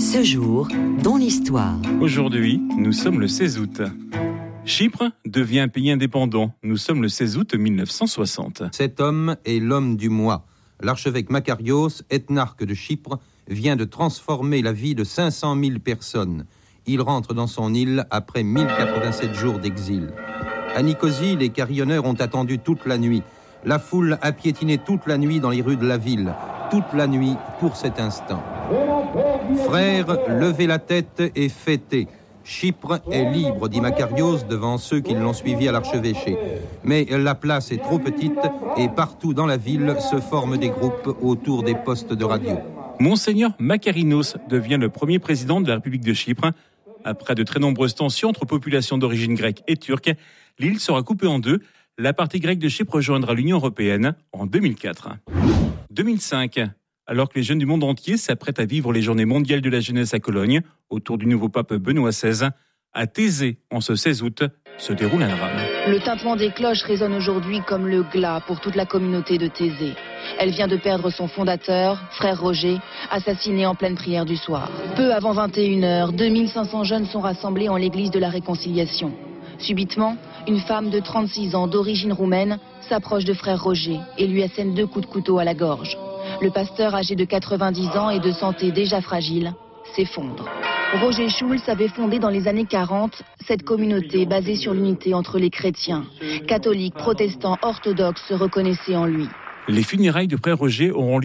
Ce jour, dans l'histoire. Aujourd'hui, nous sommes le 16 août. Chypre devient un pays indépendant. Nous sommes le 16 août 1960. Cet homme est l'homme du mois. L'archevêque Makarios, ethnarque de Chypre, vient de transformer la vie de 500 000 personnes. Il rentre dans son île après 1087 jours d'exil. À Nicosie, les carillonneurs ont attendu toute la nuit. La foule a piétiné toute la nuit dans les rues de la ville. Toute la nuit pour cet instant. Frères, levez la tête et fêtez. Chypre est libre, dit Makarios devant ceux qui l'ont suivi à l'archevêché. Mais la place est trop petite et partout dans la ville se forment des groupes autour des postes de radio. Monseigneur Makarinos devient le premier président de la République de Chypre. Après de très nombreuses tensions entre populations d'origine grecque et turque, l'île sera coupée en deux. La partie grecque de Chypre rejoindra l'Union européenne en 2004. 2005. Alors que les jeunes du monde entier s'apprêtent à vivre les journées mondiales de la jeunesse à Cologne, autour du nouveau pape Benoît XVI, à Thésée, en ce 16 août, se déroule un drame. Le tintement des cloches résonne aujourd'hui comme le glas pour toute la communauté de Thésée. Elle vient de perdre son fondateur, frère Roger, assassiné en pleine prière du soir. Peu avant 21h, 2500 jeunes sont rassemblés en l'église de la Réconciliation. Subitement, une femme de 36 ans d'origine roumaine s'approche de frère Roger et lui assène 2 coups de couteau à la gorge. Le pasteur, âgé de 90 ans et de santé déjà fragile, s'effondre. Roger Schulz avait fondé dans les années 40 cette communauté basée sur l'unité entre les chrétiens. Catholiques, protestants, orthodoxes se reconnaissaient en lui. Les funérailles de frère Roger auront lieu